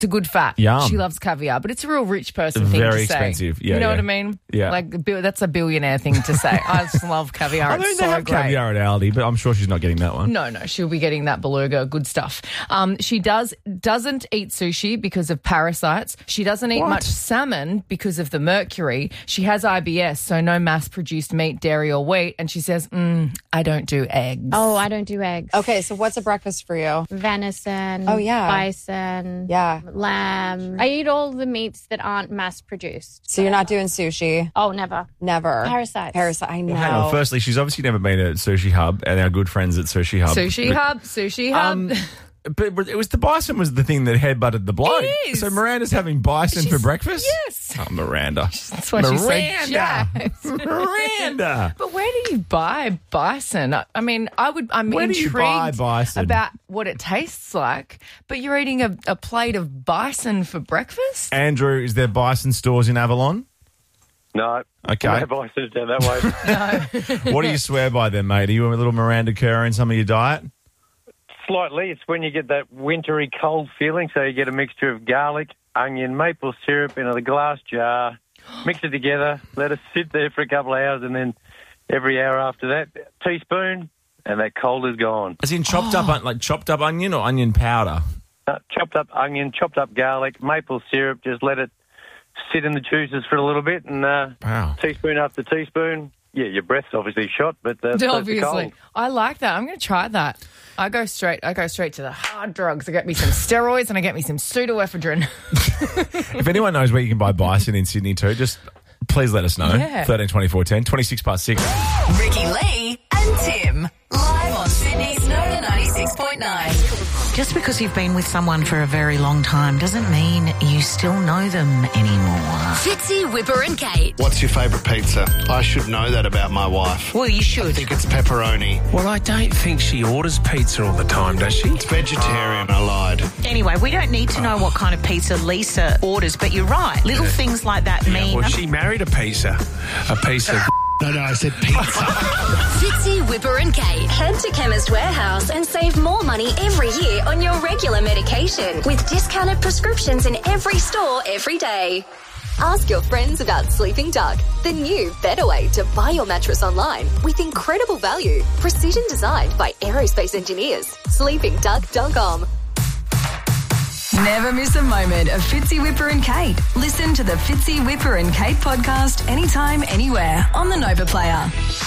It's a good fat. Yum. She loves caviar, but it's a real rich person thing to say. Very expensive. Yeah, you know yeah. what I mean? Yeah. Like, that's a billionaire thing to say. I just love caviar. I mean, It's they so have great. caviar at Aldi, but I'm sure she's not getting that one. No, she'll be getting that beluga. Good stuff. She doesn't eat sushi because of parasites. She doesn't eat much salmon because of the mercury. She has IBS, so no mass-produced meat, dairy or wheat. And she says, I don't do eggs. Oh, I don't do eggs. Okay, so what's a breakfast for you? Venison. Oh, yeah. Bison. Yeah. Lamb. I eat all the meats that aren't mass-produced. So you're not doing sushi? Oh, never. Never. Parasites. I know. Well, hang on. Firstly, she's obviously never been at Sushi Hub and our good friends at Sushi Hub. Sushi Hub. But it was the bison was the thing that headbutted the bloke. It is. So Miranda's having bison for breakfast? Yes. Oh, Miranda. That's why she's so jacked. Miranda. But where do you buy bison? I mean, I'm Where do you buy intrigued bison? about what it tastes like, but you're eating a plate of bison for breakfast? Andrew, is there bison stores in Avalon? No. Okay. No bisons down that way. What do you swear by then, mate? Are you a little Miranda Kerr in some of your diet? Slightly. It's when you get that wintry cold feeling, so you get a mixture of garlic, onion, maple syrup in a glass jar, mix it together, let it sit there for a couple of hours, and then every hour after that, teaspoon, and that cold is gone. As in chopped up onion or onion powder? Chopped up onion, chopped up garlic, maple syrup, just let it sit in the juices for a little bit, and Wow. teaspoon after teaspoon. Yeah, your breath's obviously shot, but so is the Obviously. cold. I like that. I'm going to try that. I go straight to the hard drugs. I get me some steroids and I get me some pseudoephedrine. If anyone knows where you can buy bison in Sydney too, just please let us know. Yeah. 13 24 10, 26 past 6. Ricky Lee and Tim. Live on Sydney's Nova 96.9. Just because you've been with someone for a very long time doesn't mean you still know them anymore. Fitzy, Whipper and Kate. What's your favourite pizza? I should know that about my wife. Well, you I should. think it's pepperoni. Well, I don't think she orders pizza all the time, does she? It's vegetarian, I lied. Anyway, we don't need to know what kind of pizza Lisa orders, but you're right. Little things like that mean... Well, she married a piece of... No, I said pizza. Fitzy, Whipper and Kate. Head to Chemist Warehouse and save more money every year on your regular medication with discounted prescriptions in every store every day. Ask your friends about Sleeping Duck, the new, better way to buy your mattress online with incredible value. Precision designed by aerospace engineers. SleepingDuck.com. Never miss a moment of Fitzy, Whipper and Kate. Listen to the Fitzy, Whipper and Kate podcast anytime, anywhere on the Nova Player.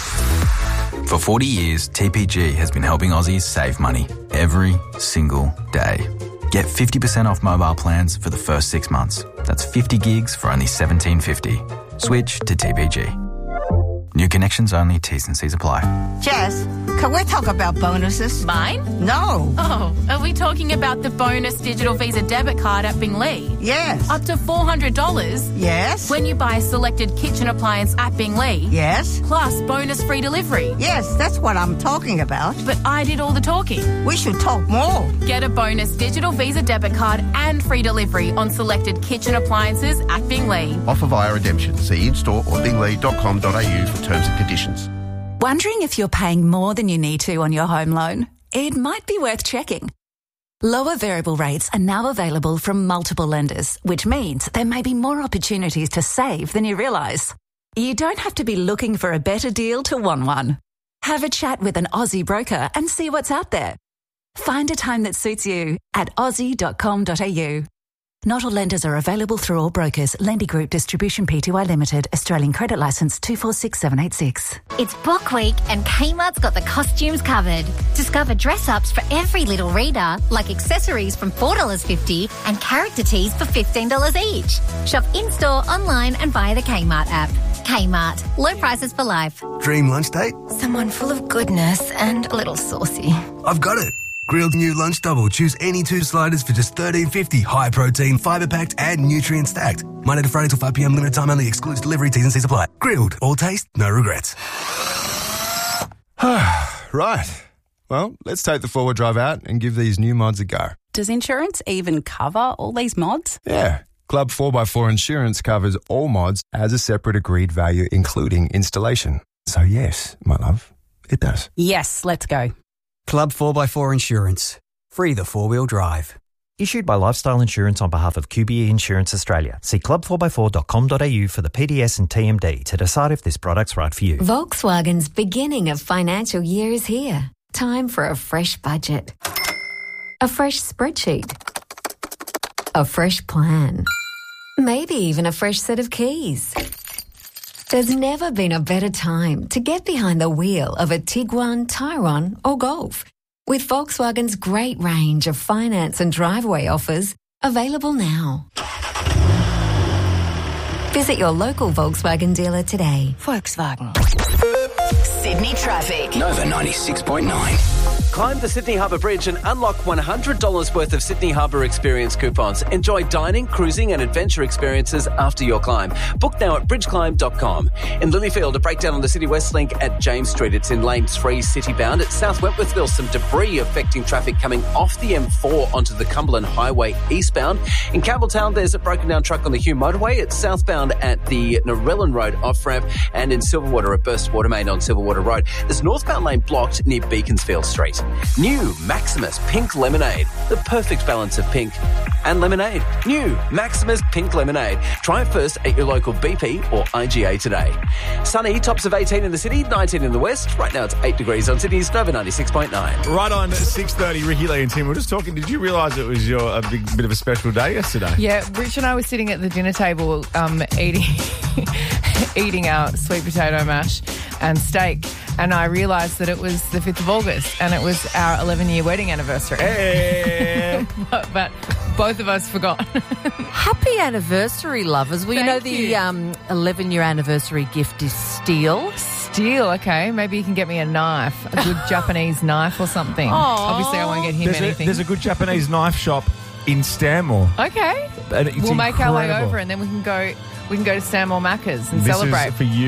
For 40 years, TPG has been helping Aussies save money every single day. Get 50% off mobile plans for the first 6 months. That's 50 gigs for only $17.50. Switch to TPG. New connections only, T's and C's apply. Jess, can we talk about bonuses? Mine? No. Oh, are we talking about the bonus digital Visa debit card at Binglee? Yes. Up to $400? Yes. When you buy a selected kitchen appliance at Binglee? Yes. Plus bonus free delivery? Yes, that's what I'm talking about. But I did all the talking. We should talk more. Get a bonus digital Visa debit card and free delivery on selected kitchen appliances at Binglee. Offer via redemption. See in-store or binglee.com.au for terms and conditions. Wondering if you're paying more than you need to on your home loan? It might be worth checking. Lower variable rates are now available from multiple lenders, which means there may be more opportunities to save than you realise. You don't have to be looking for a better deal to want one. Have a chat with an Aussie broker and see what's out there. Find a time that suits you at aussie.com.au. Not all lenders are available through all brokers. Lendy Group Distribution Pty Limited. Australian Credit Licence 246786. It's Book Week and Kmart's got the costumes covered. Discover dress-ups for every little reader, like accessories from $4.50 and character tees for $15 each. Shop in-store, online and via the Kmart app. Kmart. Low prices for life. Dream lunch date? Someone full of goodness and a little saucy. I've got it. Grilled new lunch double. Choose any 2 sliders for just $13.50. High protein, fibre packed and nutrient stacked. Monday to Friday till 5 p.m. Limited time only. Excludes delivery. T's and C's apply. Grilled. All taste, no regrets. Right. Well, let's take the four-wheel drive out and give these new mods a go. Does insurance even cover all these mods? Yeah. Club 4x4 Insurance covers all mods as a separate agreed value, including installation. So yes, my love, it does. Yes, let's go. Club 4x4 Insurance. Free the four-wheel drive. Issued by Lifestyle Insurance on behalf of QBE Insurance Australia. See club4x4.com.au for the PDS and TMD to decide if this product's right for you. Volkswagen's beginning of financial year is here. Time for a fresh budget. A fresh spreadsheet. A fresh plan. Maybe even a fresh set of keys. There's never been a better time to get behind the wheel of a Tiguan, Tyrone or Golf. With Volkswagen's great range of finance and driveway offers available now. Visit your local Volkswagen dealer today. Volkswagen. Sydney traffic. Nova 96.9. Climb the Sydney Harbour Bridge and unlock $100 worth of Sydney Harbour Experience coupons. Enjoy dining, cruising and adventure experiences after your climb. Book now at bridgeclimb.com. In Lilyfield, a breakdown on the City West Link at James Street. It's in lane 3 city-bound. At South Wentworthville, some debris affecting traffic coming off the M4 onto the Cumberland Highway eastbound. In Campbelltown, there's a broken down truck on the Hume Motorway. It's southbound at the Narellan Road off-ramp, and in Silverwater, a burst water main on Silverwater Road. There's northbound lane blocked near Beaconsfield Street. New Maximus Pink Lemonade. The perfect balance of pink and lemonade. New Maximus Pink Lemonade. Try it first at your local BP or IGA today. Sunny, tops of 18 in the city, 19 in the west. Right now it's 8 degrees on Sydney's Nova 96.9. Right on 6:30, Ricky Lee and Tim, we're just talking. Did you realise it was a big bit of a special day yesterday? Yeah, Rich and I were sitting at the dinner table eating our sweet potato mash and steak, and I realised that it was the 5th of August and it was our 11-year wedding anniversary. Hey. but both of us forgot. Happy anniversary, lovers. Well, Thank you know the 11-year anniversary gift is steel. Steel, okay. Maybe you can get me a knife, a good Japanese knife or something. Aww. Obviously, I won't get him anything. There's a good Japanese knife shop in Stanmore. Okay. And it's we'll make our way incredible. over and then we can go to Stanmore Macca's and This celebrate. is for you.